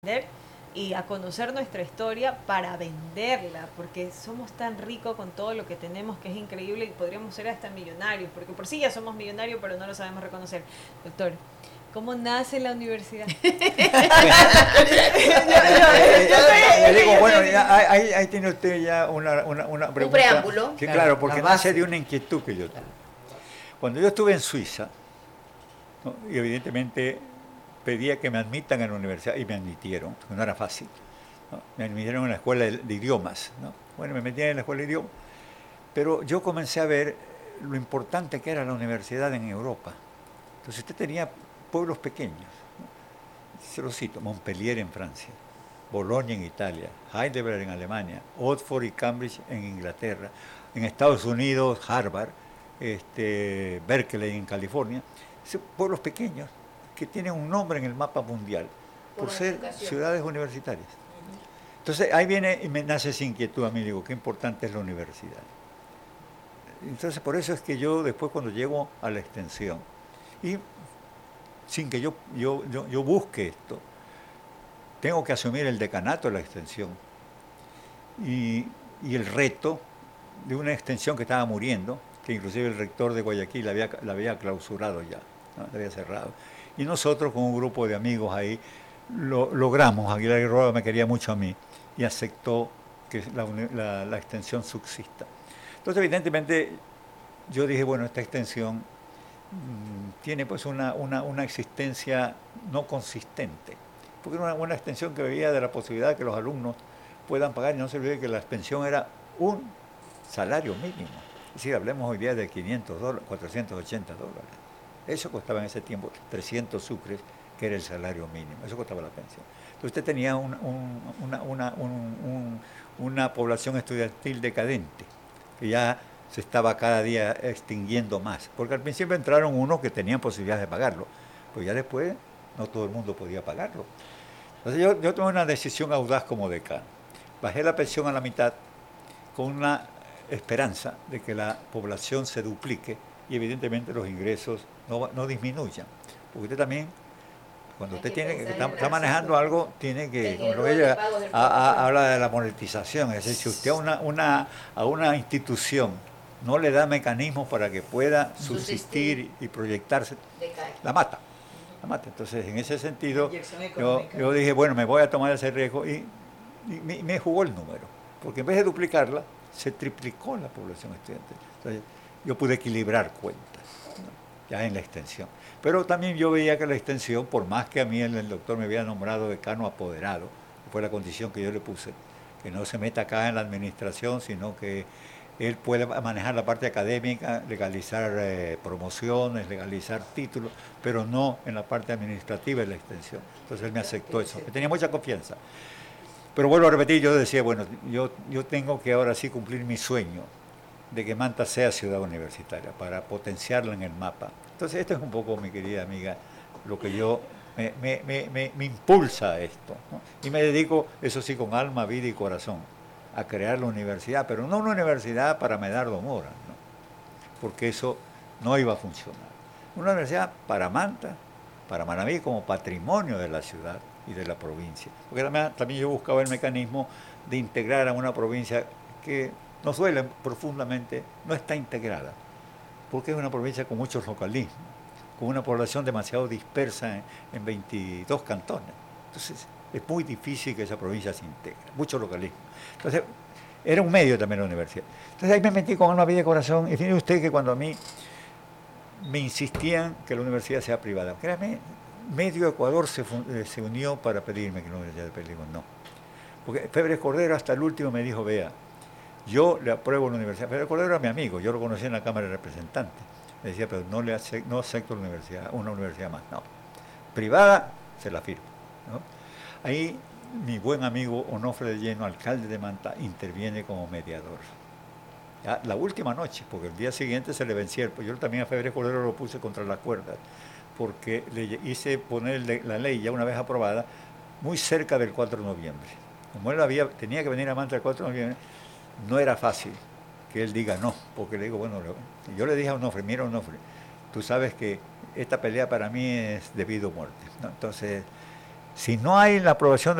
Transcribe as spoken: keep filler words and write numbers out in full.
aprender y a conocer nuestra historia para venderla, porque somos tan ricos con todo lo que tenemos que es increíble y podríamos ser hasta millonarios, porque por sí ya somos millonarios, pero no lo sabemos reconocer. Doctor, ¿cómo nace la universidad? yo, yo, yo, yo digo, bueno, ya, ahí, ahí tiene usted ya una, una, una pregunta. Un preámbulo. Que, claro, porque nace de una inquietud que yo tuve. Cuando yo estuve en Suiza, ¿no? Y evidentemente pedía que me admitan en la universidad y me admitieron, que no era fácil, ¿no? Me admitieron en la escuela de, de idiomas, ¿no? Bueno, me metí en la escuela de idiomas, pero yo comencé a ver lo importante que era la universidad en Europa. Entonces usted tenía pueblos pequeños, ¿no? Se lo cito: Montpellier en Francia, Bolonia en Italia, Heidelberg en Alemania, Oxford y Cambridge en Inglaterra, en Estados Unidos, Harvard, este, Berkeley en California. Son pueblos pequeños que tienen un nombre en el mapa mundial por, por ser educación. Ciudades universitarias. Uh-huh. Entonces ahí viene y me nace esa inquietud a mí, digo, qué importante es la universidad. Entonces por eso es que yo después cuando llego a la extensión, y sin que yo, yo, yo, yo busque esto, tengo que asumir el decanato de la extensión y, y el reto de una extensión que estaba muriendo, que inclusive el rector de Guayaquil la había, la había clausurado ya, ¿no? La había cerrado. Y nosotros con un grupo de amigos ahí lo logramos. Aguilar y Roa me quería mucho a mí y aceptó que la, la, la extensión subsista. Entonces evidentemente yo dije, bueno, esta extensión mmm, tiene pues una, una, una existencia no consistente, porque era una, una extensión que veía de la posibilidad de que los alumnos puedan pagar, y no se olvide que la extensión era un salario mínimo. Es decir, hablemos hoy día de quinientos dólares, cuatrocientos ochenta dólares. Eso costaba en ese tiempo trescientos sucres, que era el salario mínimo. Eso costaba la pensión. Entonces usted tenía un, un, una, una, un, un, una población estudiantil decadente, que ya se estaba cada día extinguiendo más. Porque al principio entraron unos que tenían posibilidades de pagarlo, pero ya después no todo el mundo podía pagarlo. Entonces yo, yo tomé una decisión audaz como decano. Bajé la pensión a la mitad con una esperanza de que la población se duplique y evidentemente los ingresos no, no disminuyan. Porque usted también, cuando usted tiene que está, está manejando algo, tiene que, como lo que ella a, a, habla de la monetización, es decir, si usted a una, una, a una institución no le da mecanismos para que pueda subsistir y proyectarse, la mata. La mata. Entonces, en ese sentido, yo, yo dije, bueno, me voy a tomar ese riesgo y, y me, me jugó el número, porque en vez de duplicarla, se triplicó la población estudiantil. Entonces, yo pude equilibrar cuentas, ¿no? Ya en la extensión. Pero también yo veía que la extensión, por más que a mí el, el doctor me había nombrado decano apoderado, que fue la condición que yo le puse, que no se meta acá en la administración, sino que él puede manejar la parte académica, legalizar eh, promociones, legalizar títulos, pero no en la parte administrativa de la extensión. Entonces él me aceptó eso, que tenía mucha confianza. Pero vuelvo a repetir, yo decía, bueno, yo, yo tengo que ahora sí cumplir mi sueño de que Manta sea ciudad universitaria, para potenciarla en el mapa. Entonces esto es un poco, mi querida amiga, lo que yo me, me, me, me, me impulsa a esto, ¿no? Y me dedico, eso sí, con alma, vida y corazón, a crear la universidad, pero no una universidad para Medardo Mora, ¿no? Porque eso no iba a funcionar. Una universidad para Manta, para Manabí como patrimonio de la ciudad y de la provincia. Porque también, también yo buscaba el mecanismo de integrar a una provincia que nos duele profundamente, no está integrada, porque es una provincia con muchos localismos, con una población demasiado dispersa en, en veintidós cantones. Entonces, es muy difícil que esa provincia se integre, mucho localismo. Entonces, era un medio también la universidad. Entonces, ahí me metí con alma, vida y corazón, y fíjate usted que cuando a mí me insistían que la universidad sea privada, créame, medio Ecuador se, se unió para pedirme que la universidad de Pérez, no. Porque Febres Cordero hasta el último me dijo, vea, yo le apruebo la universidad. Febres Cordero era mi amigo, yo lo conocí en la Cámara de Representantes. Me decía, pero no, le acepto, no acepto la universidad, una universidad más. No, privada se la firmo, ¿no? Ahí mi buen amigo Onofre de Lleno, alcalde de Manta, interviene como mediador. Ya, la última noche, porque el día siguiente se le vencía, pues yo también a Febres Cordero lo puse contra las cuerdas, porque le hice poner la ley ya una vez aprobada muy cerca del cuatro de noviembre. Como él había, tenía que venir a Manta el cuatro de noviembre, no era fácil que él diga no, porque le digo, bueno, yo le dije a Onofre, mira Onofre, tú sabes que esta pelea para mí es de vida o muerte, ¿no? Entonces, Si no hay la aprobación